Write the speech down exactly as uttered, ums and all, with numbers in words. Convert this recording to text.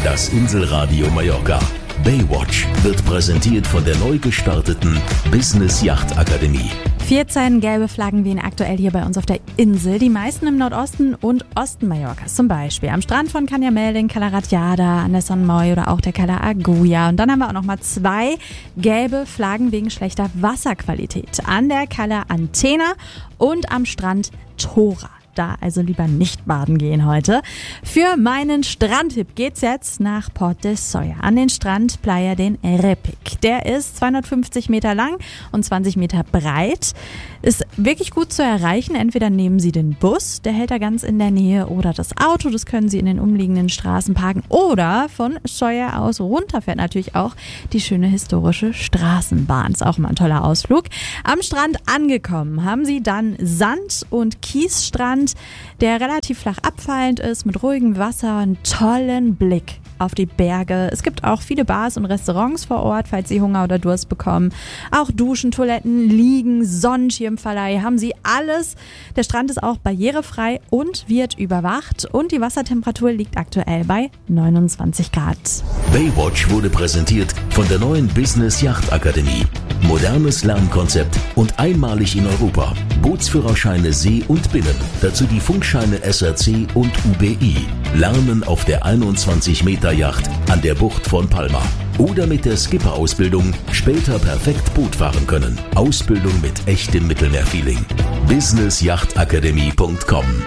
Das Inselradio Mallorca. Baywatch wird präsentiert von der neu gestarteten Business Yacht Akademie. vierzehn gelbe Flaggen wehen aktuell hier bei uns auf der Insel. Die meisten im Nordosten und Osten Mallorcas. Zum Beispiel am Strand von Canyamel, den Cala Ratjada, an der Son Moy oder auch der Cala Agulla. Und dann haben wir auch nochmal zwei gelbe Flaggen wegen schlechter Wasserqualität. An der Cala Antena und am Strand Tora. Da also lieber nicht baden gehen heute. Für meinen Strandtipp geht's jetzt nach Port de Solla an den Strand Playa den Repic. Der ist zweihundertfünfzig Meter lang und zwanzig Meter breit. Ist wirklich gut zu erreichen. Entweder nehmen Sie den Bus, der hält da ganz in der Nähe, oder das Auto, das können Sie in den umliegenden Straßen parken. Oder von Solla aus runter fährt natürlich auch die schöne historische Straßenbahn. Ist auch mal ein toller Ausflug. Am Strand angekommen haben Sie dann Sand- und Kiesstrand, der relativ flach abfallend ist, mit ruhigem Wasser, einen tollen Blick auf die Berge. Es gibt auch viele Bars und Restaurants vor Ort, falls Sie Hunger oder Durst bekommen. Auch Duschen, Toiletten, Liegen, Sonnenschirmverleih, haben Sie alles. Der Strand ist auch barrierefrei und wird überwacht. Und die Wassertemperatur liegt aktuell bei neunundzwanzig Grad. Baywatch wurde präsentiert von der neuen Business Yacht Akademie. Modernes Lernkonzept und einmalig in Europa. Bootsführerscheine See und Binnen. Dazu die Funkscheine S R C und U B I. Lernen auf der einundzwanzig Meter Yacht an der Bucht von Palma. Oder mit der Skipper-Ausbildung später perfekt Boot fahren können. Ausbildung mit echtem Mittelmeerfeeling. business yacht akademie punkt com